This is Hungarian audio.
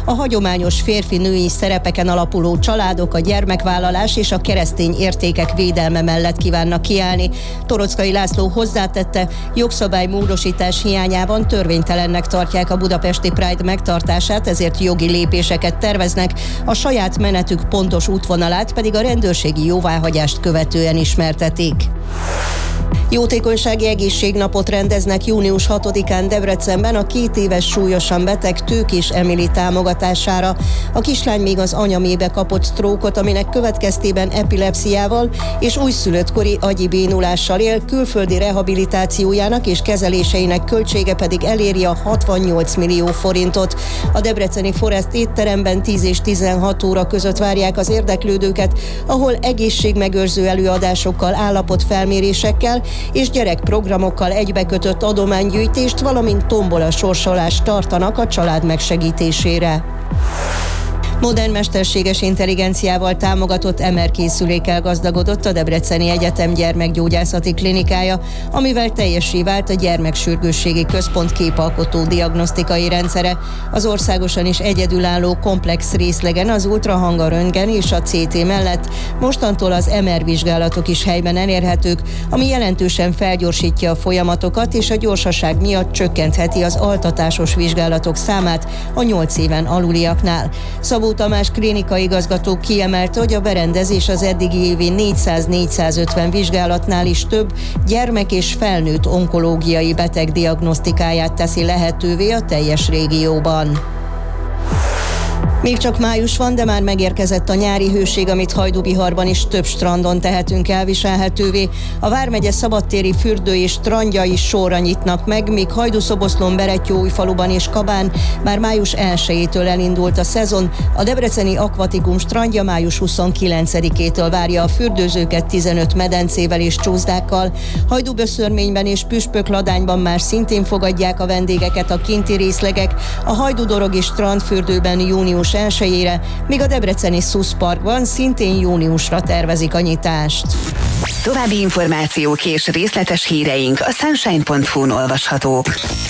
a hagyományos férfi-női szerepeken alapuló családok, a gyermekvállalás és a keresztény értékek védelme mellett kívánnak kiállni. Toroczkai László hozzátette, jogszabálymódosítás hiányában törvénytelennek tartják a budapesti Pride megtartását, ezért jogi lépéseket terveznek, a saját menetük pontos útvonalát pedig a rendőrségi jóváhagyást követően ismertetik. Jótékonysági egészségnapot rendeznek június 6-án Debrecenben a 2 éves súlyosan beteg Tőkés Emily támogatására. A kislány még az anyamébe kapott sztrókot, aminek következtében epilepsziával és újszülöttkori agyi bénulással él, külföldi rehabilitációjának és kezeléseinek költsége pedig eléri a 68 millió forintot. A debreceni Forest étteremben 10 és 16 óra között várják az érdeklődőket, ahol egészségmegőrző előadásokkal, állapotfelmérésekkel és gyerekprogramokkal egybekötött adománygyűjtést, valamint tombola sorsolást tartanak a család megsegítésére. Modern mesterséges intelligenciával támogatott MR-készülékkel gazdagodott a Debreceni Egyetem gyermekgyógyászati klinikája, amivel teljessé vált a gyermeksürgősségi központ képalkotó diagnosztikai rendszere. Az országosan is egyedülálló komplex részlegen az ultrahang, a röntgen és a CT mellett mostantól az MR vizsgálatok is helyben elérhetők, ami jelentősen felgyorsítja a folyamatokat és a gyorsaság miatt csökkentheti az altatásos vizsgálatok számát a 8 éven aluliaknál. Szabó Tamás klinikai igazgató kiemelte, hogy a berendezés az eddigi évi 400-450 vizsgálatnál is több gyermek és felnőtt onkológiai beteg diagnosztikáját teszi lehetővé a teljes régióban. Még csak május van, de már megérkezett a nyári hőség, amit Hajdúbiharban is több strandon tehetünk elviselhetővé. A vármegye szabadtéri fürdő és strandja is sorra nyitnak meg, míg Hajdú-Szoboszlón, Berettyóújfaluban és Kabán már május 1-től elindult a szezon. A debreceni Akvatikum strandja május 29-től várja a fürdőzőket 15 medencével és csúszdákkal. Hajdú-Böszörményben és Püspökladányban már szintén fogadják a vendégeket a kinti részlegek, a Hajdú-Dorogi strandfürdőben június 1-ére, míg a debreceni Szusz Parkban szintén júniusra tervezik a nyitást. További információk és részletes híreink a sunshine.hu-n olvashatók.